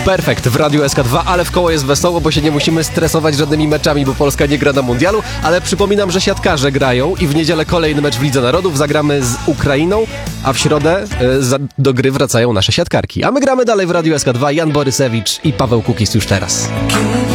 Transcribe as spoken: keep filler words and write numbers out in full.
Perfekt w Radiu S K dwa, ale w koło jest wesoło, bo się nie musimy stresować żadnymi meczami, bo Polska nie gra na mundialu, ale przypominam, że siatkarze grają i w niedzielę kolejny mecz w Lidze Narodów, zagramy z Ukrainą, a w środę y, za, do gry wracają nasze siatkarki. A my gramy dalej w Radiu S K dwa, Jan Borysewicz i Paweł Kukiz już teraz.